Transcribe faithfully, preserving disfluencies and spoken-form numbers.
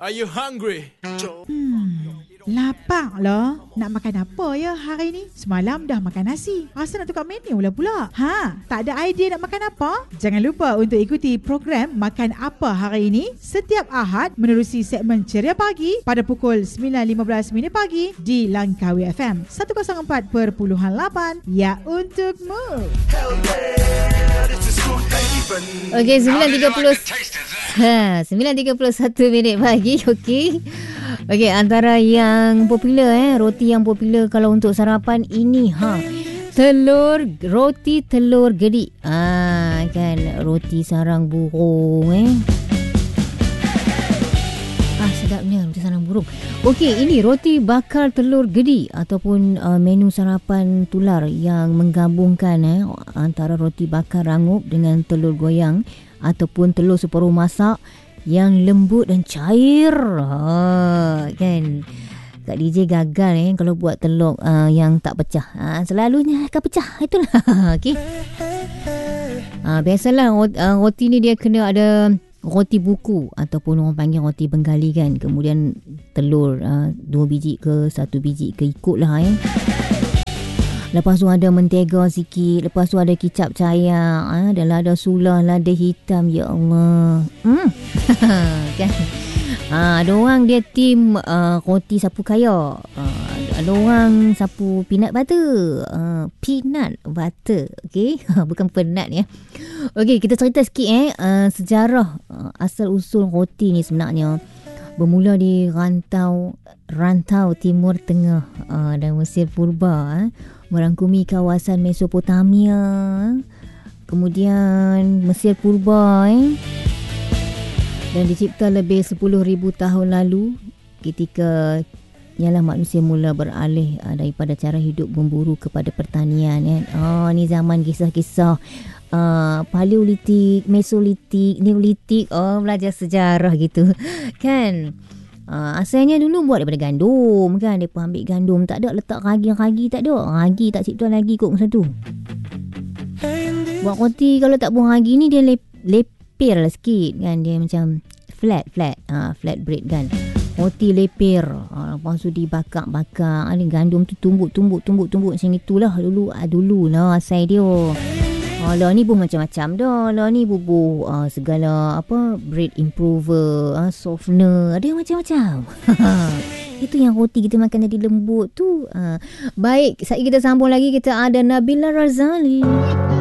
Are you hungry? Hmm, lapar lah. Nak makan apa ya hari ni? Semalam dah makan nasi. Rasa nak tukar menu lah pula. Ha, tak ada idea nak makan apa? Jangan lupa untuk ikuti program Makan Apa Hari Ini setiap Ahad menerusi segmen Ceria Pagi pada pukul sembilan lima belas minit pagi di Langkawi F M seratus empat perpuluhan lapan. Ya, untukmu. Okey, sembilan tiga puluh Ha, sembilan tiga puluh satu minit pagi. Okey. Okey, antara yang popular eh, roti yang popular kalau untuk sarapan ini ha. Telur, roti telur gedik. Ah, kan roti sarang burung eh. Ah, sedapnya roti sarang burung. Okey, ini roti bakar telur gedik ataupun uh, menu sarapan tular yang menggabungkan eh antara roti bakar rangup dengan telur goyang ataupun telur separuh masak yang lembut dan cair. Ha, kan. Kak D J gagal eh kalau buat telur uh, yang tak pecah. Ha, selalunya akan pecah. Itulah. Okey. Ha, biasalah uh, roti ni dia kena ada roti buku ataupun orang panggil roti Bengali kan. Kemudian telur uh, dua biji ke satu biji ke ikutlah eh. Lepas tu ada mentega sikit. Lepas tu ada kicap cair. Ha, dan lada sulah, lada hitam. Ya Allah. Hmm. Kan? Ha, ada orang dia tim uh, roti sapu kaya. Uh, ada orang sapu peanut butter. Uh, peanut butter. Okay? Bukan penat ya. Okay, kita cerita sikit eh. Uh, sejarah uh, asal-usul roti ni sebenarnya bermula di rantau rantau Timur Tengah uh, dan Mesir Purba. Eh. Merangkumi kawasan Mesopotamia, kemudian Mesir Purba eh. Dan dicipta lebih sepuluh ribu tahun lalu ketika ialah manusia mula beralih uh, daripada cara hidup memburu kepada pertanian eh. Oh, ni zaman kisah-kisah uh, Paleolitik, Mesolitik, Neolitik. Oh, belajar sejarah gitu. Kan? Uh, asalnya dulu buat daripada gandum kan. Mereka ambil gandum. Tak ada letak ragi-ragi. Tak ada. Ragi tak cipta lagi kot masa tu. Buat roti kalau tak buang ragi ni dia lep, lepir lah sikit kan. Dia macam flat flat uh, flat bread kan. Roti lepir. Uh, lepas tu dibakar-bakar. Ada gandum tu tumbuk-tumbuk-tumbuk-tumbuk macam itulah dulu. Uh, dulu lah asal dia. Oh, lah ni pun macam-macam dah. Lah ni bubuh uh, segala apa bread improver, uh, softener, ada macam-macam. Itu yang roti kita makan jadi lembut tu. Uh, baik, sekejap kita sambung lagi. Kita ada Nabila Razali.